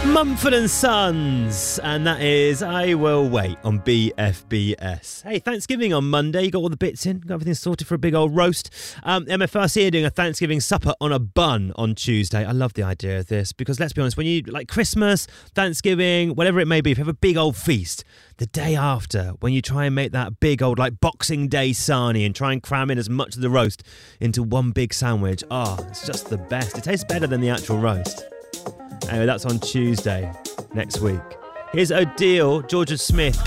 Mumford and Sons, and that is I Will Wait on BFBS. Hey, Thanksgiving on Monday, you got all the bits in, got everything sorted for a big old roast. MFRC are doing a Thanksgiving supper on a bun on Tuesday. I love the idea of this because let's be honest, when you like Christmas, Thanksgiving, whatever it may be, if you have a big old feast, the day after, when you try and make that big old like Boxing Day sarnie and try and cram in as much of the roast into one big sandwich, it's just the best. It tastes better than the actual roast. Anyway, that's on Tuesday next week. Here's Odile, Georgia Smith.